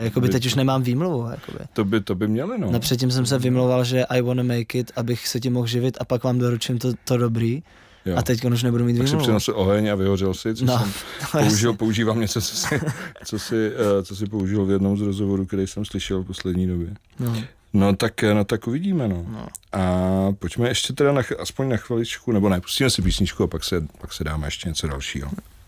Jakoby teď už nemám výmluvu, jakoby. To by měli, no. Předtím jsem se vymlouval, že I wanna make it, abych se tím mohl živit a pak vám doručím to dobrý. Jo. A teď už nebudu mít výmluvu. Tak si přinesl oheň a vyhořel si, co jsem používám něco, co si použil v jednom z rozhovorů, který jsem slyšel v poslední době. No tak uvidíme, no. A pojďme ještě teda aspoň na chviličku, nebo ne, pustíme si písničku a pak se dáme ještě něco dalšího.